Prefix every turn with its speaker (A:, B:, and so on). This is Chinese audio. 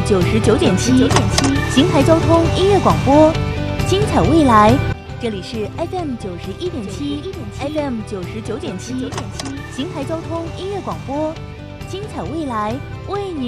A: 99.7，邢台交通音乐广播，精彩未来。这里是 FM 91.7，FM 99.7，邢台交通音乐广播，精彩未来为您。